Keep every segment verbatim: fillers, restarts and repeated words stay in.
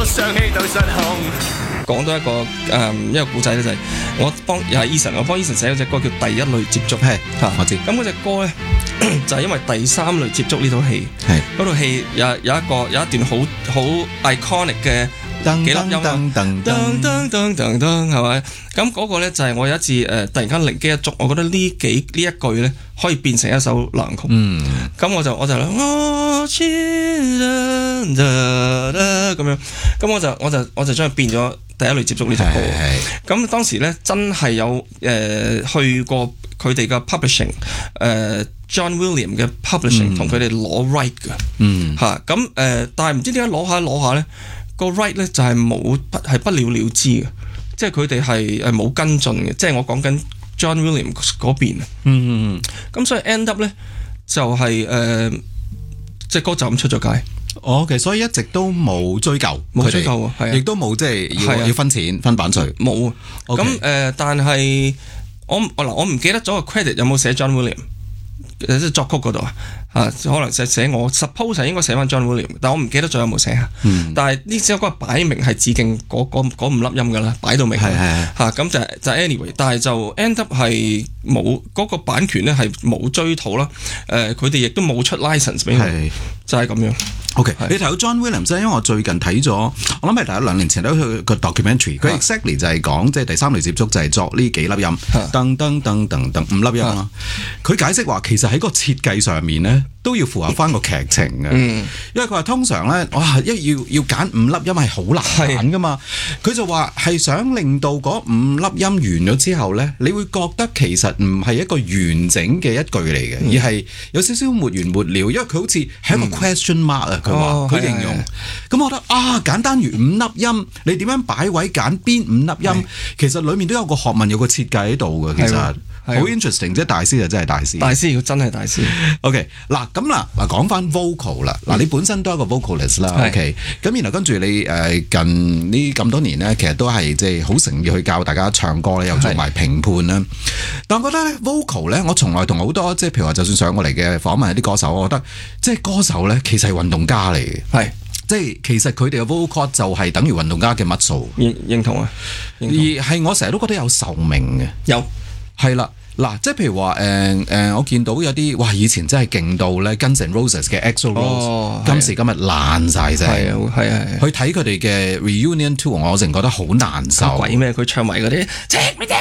上氣到失控。 講多一個誒、嗯、一個故仔咧，就係、是、我幫又係 Eason，我幫 Eason 寫咗隻歌叫《第一類接觸》， 係嚇我知。 咁嗰隻歌咧就係、是、因為第三類接觸呢套戲， 係嗰套戲有有一個有一段好好 iconic 嘅幾粒音啊， 噔噔噔噔噔噔噔係咪？咁嗰個咧就係我有一次誒、呃、突然間靈機一觸，我覺得呢幾呢一句咧可以變成一首流行曲。 嗯， 咁我就我就諗我知咁樣，咁我就我就我就將佢變咗第一類接觸呢隻歌。咁當時咧真係有誒、呃、去過佢哋嘅 publishing， 誒、呃、John Williams 嘅 publishing 同佢哋攞 right 嘅。 嗯， 嚇咁誒，但係唔知點解攞下攞下咧，個 right 咧就係冇係不了了之嘅，即係佢哋係誒冇跟進嘅，即係我講緊 John Williams 嗰邊。 嗯嗯嗯， 咁所以 end up 咧就係誒隻歌就咁出咗街。 哦，其實所以一直都冇追究， 冇追究啊，係啊， 亦都冇即係要係啊要分錢分版稅， 冇啊。咁 OK 誒，但係我我嗱我唔記得咗個 credit 有冇寫 John Williams。即係作曲嗰度啊，啊可能寫寫我 suppose 係應該寫翻 John Williams，但我唔記得咗有冇寫啊。 嗯、 但係呢首歌擺明係致敬嗰嗰嗰五粒音㗎啦，擺到明。 係係嚇咁就就 anyway，但係就 end up 係冇嗰個版權咧係冇追討啦。誒佢哋亦都冇出 license 俾佢，就係咁樣。 OK，你提到 John Williams 因為我最近睇咗，我諗係大概兩年前睇佢個 documentary， 佢 exactly 就係講即係第三類接觸就係作呢幾粒音，噔噔噔噔噔五粒音啦。佢解釋話其實喺個設計上面咧都要符合翻個劇情嘅，嗯、因為佢話通常咧哇一要要揀五粒音係好難揀噶嘛，佢就話係想令到嗰五粒音完咗之後咧，你會覺得其實唔係一個完整嘅一句嚟嘅，嗯、而係有少少沒完沒了，因為佢好似係一個 question mark 啊。佢話佢形容，咁我覺得啊，簡單如五粒音，你點樣擺位揀邊五粒音，其實裡面都有個學問，有個設計喺度嘅，其實好 interesting， 即係大師就真係大師， 大師佢真係大師。 OK， 嗱咁啦，嗱講翻 vocal 啦，嗱你本身都係一個 vocalist 啦 ，OK， 咁然後跟住你誒近呢咁多年咧，其實都係即係好誠意去教大家唱歌咧，又做埋評判啦。但我覺得咧 vocal 咧，我從來同好多即係譬如話，就算上過嚟嘅訪問啲歌手，我覺得即係歌手咧，其實係運動家嚟嘅，係即係其實佢哋嘅 vocal 就係等於運動家嘅 muscle。認認同啊，而係我成日都覺得有壽命嘅，有係啦。嗱，即係譬如話誒誒，我見到有啲哇，以前真係勁到咧，Guns N' Roses 嘅 Axl Rose，今時今日爛晒啫。係啊，係啊，去睇佢哋嘅 reunion tour，我成覺得好難受。鬼咩？佢唱埋嗰啲 Take me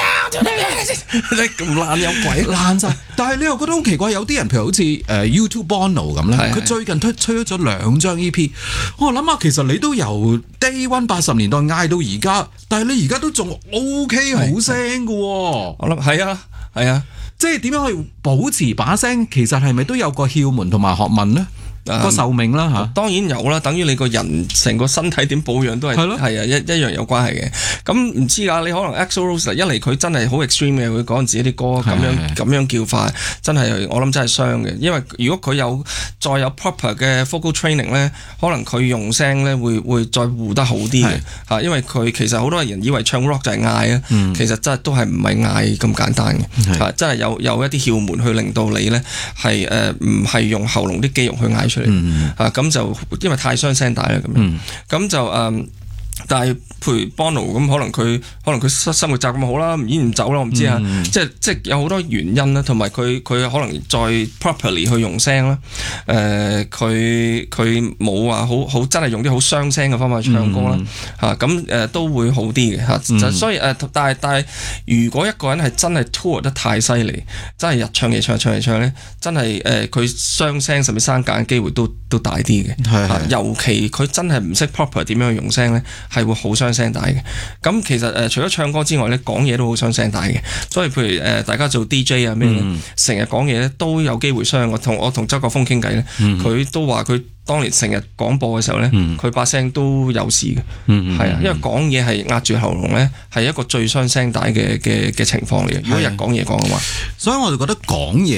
down，咁爛有鬼爛晒。但係你又覺得好奇怪，有啲人譬如好似誒 YouTube Bono 咁咧，佢最近推推咗兩張 E P， 我諗下其實你都由 Day One 八十年代嗌到而家，但係你而家都仲 OK 好聲㗎喎。我諗係啊。係啊，即係點樣去保持把聲？其實係咪都有個竅門同埋學問呢？個壽命啦嚇，當然有啦。等於你個人成個身體點保養都係係啊一一樣有關係嘅。咁唔知啊，你可能 Axl Rose 一嚟佢真係好 extreme 嘅，佢講自己啲歌咁樣咁樣叫法，真係我諗真係傷嘅。因為如果佢有再有 proper 嘅 vocal training 咧，可能佢用聲咧會會再護得好啲嘅嚇。因為佢其實好多人以為唱 rock 就係嗌啊，其實真係都係唔係嗌咁簡單嘅嚇，真係有有一啲竅門去令到你咧係誒唔係用喉嚨啲肌肉去嗌出嚟。嗯、啊，咁就因為太傷聲帶啦，咁樣，咁、嗯、就誒、嗯，但係譬如 Bono 咁，可能佢可能佢生活習慣好啦，唔煙唔酒啦，我唔知啊，嗯、即係即係有好多原因啦，同埋佢佢可能再 properly 去用聲啦，誒、呃，佢佢冇話好好真係用啲好傷聲嘅方法去唱歌啦，嚇咁誒都會好啲嘅嚇，嗯、所以誒、呃，但係但係如果一個人係真係 tour 得太犀利，真係日唱夜唱，日唱夜唱咧，真係誒佢傷聲甚至生痙嘅機會都都大啲嘅，係係尤其佢真係唔識 proper 點樣去用聲咧，係會好傷聲帶嘅。咁其實誒、呃、除咗唱歌之外咧，講嘢都好傷聲帶嘅。所以譬如誒、呃、大家做 D J 啊咩咧，成日講嘢咧都有機會傷。我同我同周國峰傾偈咧，佢、嗯、都話佢當年成日廣播嘅時候咧，佢把聲都有事嘅，係、嗯、啊，因為講嘢係壓住喉嚨咧，係一個最傷聲帶嘅嘅嘅情況嚟嘅。如果日講嘢講嘅話，所以我就覺得講嘢。